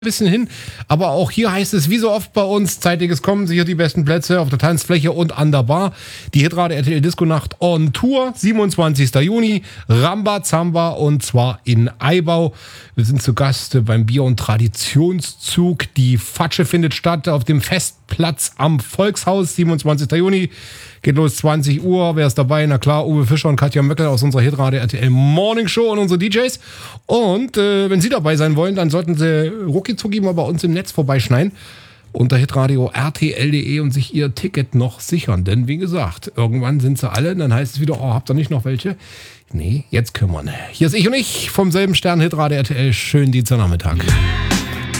bisschen hin, aber auch hier heißt es, wie so oft bei uns, zeitiges Kommen, sicher die besten Plätze auf der Tanzfläche und an der Bar. Die Hitrate RTL Disco Nacht on Tour, 27. Juni, Rambazamba und zwar in Eibau. Wir sind zu Gast beim Bier- und Traditionszug. Die Fatsche findet statt auf dem Festplatz am Volkshaus, 27. Juni. Geht los 20 Uhr. Wer ist dabei? Na klar, Uwe Fischer und Katja Möckel aus unserer Hitrate RTL Morning Show und unsere DJs. Und wenn Sie dabei sein wollen, dann sollten Sie rucki-zucki mal bei uns im Netz vorbeischneiden unter hitradio rtl.de und sich Ihr Ticket noch sichern. Denn wie gesagt, irgendwann sind sie alle. Dann heißt es wieder, oh, habt ihr nicht noch welche? Nee, jetzt kümmern. Hier ist ich und ich vom selben Stern Hitrate RTL. Schönen Dienstagnachmittag.